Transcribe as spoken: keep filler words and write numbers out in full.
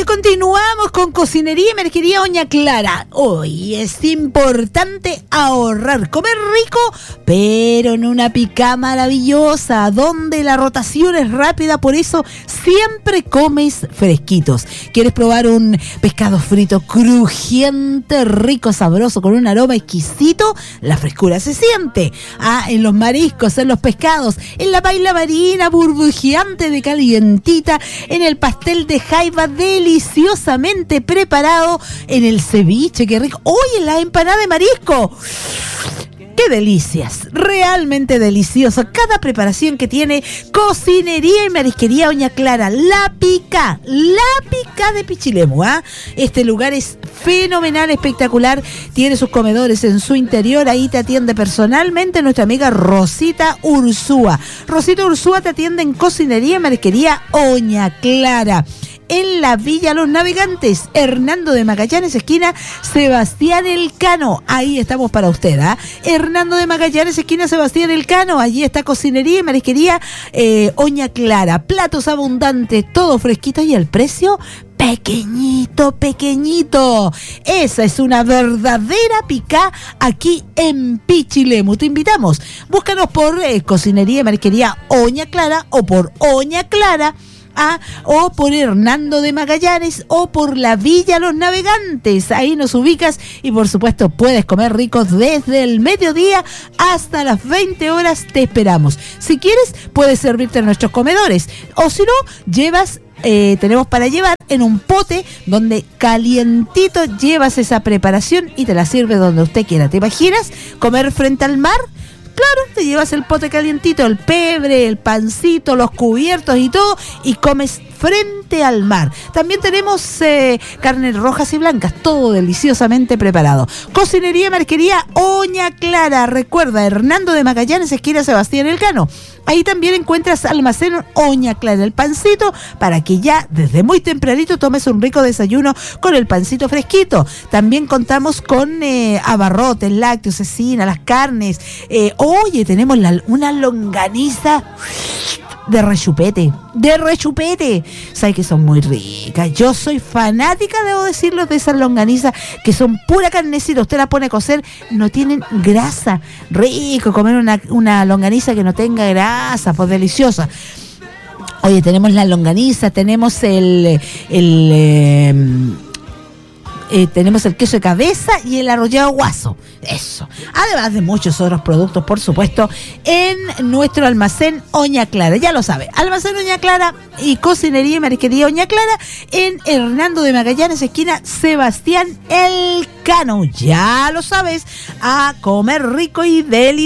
continuamos con Cocinería y Marisquería Doña Clara. Hoy es importante ahorrar, comer rico, pero en una picá maravillosa, donde la rotación es rápida, por eso siempre comes fresquitos. ¿Quieres probar un pescado frito crujiente, rico, sabroso, con un aroma exquisito? La frescura se siente. Ah, en los mariscos, en los pescados, en la paila marina burbujeante de calientita, en el pastel de jaiba deliciosamente preparado, en el ceviche, qué rico. ¡Oye, la empanada de marisco! ¡Qué delicias! Realmente delicioso. Cada preparación que tiene Cocinería y Marisquería Doña Clara. La Pica, la Pica de Pichilemu, ¿ah? ¿eh? Este lugar es fenomenal, espectacular. Tiene sus comedores en su interior. Ahí te atiende personalmente nuestra amiga Rosita Ursúa. Rosita Ursúa te atiende en Cocinería y Marisquería Doña Clara. En la Villa Los Navegantes, Hernando de Magallanes, esquina Sebastián Elcano. Ahí estamos para usted, ¿ah? ¿eh? Hernando de Magallanes, esquina Sebastián Elcano. Allí está Cocinería y Marisquería eh, Doña Clara. Platos abundantes, todo fresquito y el precio pequeñito, pequeñito. Esa es una verdadera picá aquí en Pichilemu. Te invitamos. Búscanos por eh, Cocinería y Marisquería Doña Clara o por Doña Clara. Ah, o por Hernando de Magallanes o por la Villa Los Navegantes. Ahí nos ubicas y por supuesto puedes comer ricos desde el mediodía hasta las veinte horas. Te esperamos. Si quieres puedes servirte en nuestros comedores o si no llevas Eh, tenemos para llevar en un pote donde calientito llevas esa preparación y te la sirve donde usted quiera. ¿Te imaginas comer frente al mar? Claro, te llevas el pote calientito, el pebre, el pancito, los cubiertos y todo, y comes frente al mar. También tenemos eh, carnes rojas y blancas, todo deliciosamente preparado. Cocinería y Marisquería Doña Clara. Recuerda, Hernando de Magallanes, esquina Sebastián Elcano. Ahí también encuentras Almacén Doña Clara, el pancito, para que ya desde muy tempranito tomes un rico desayuno con el pancito fresquito. También contamos con eh, abarrotes, lácteos, cecina, las carnes. Eh, oye, tenemos la, una longaniza de rechupete, de rechupete. Sabes que son muy ricas. Yo soy fanática, debo decirlo, de esas longanizas que son pura carnecita. Usted la pone a cocer, no tienen grasa. Rico comer una, una longaniza que no tenga grasa, pues deliciosa. Oye, tenemos la longaniza, tenemos el... el eh, Eh, tenemos el queso de cabeza y el arrollado guaso. Eso. Además de muchos otros productos, por supuesto, en nuestro almacén Doña Clara. Ya lo sabe. Almacén Doña Clara y Cocinería y Marisquería Doña Clara en Hernando de Magallanes, esquina Sebastián Elcano. Ya lo sabes. A comer rico y delicioso.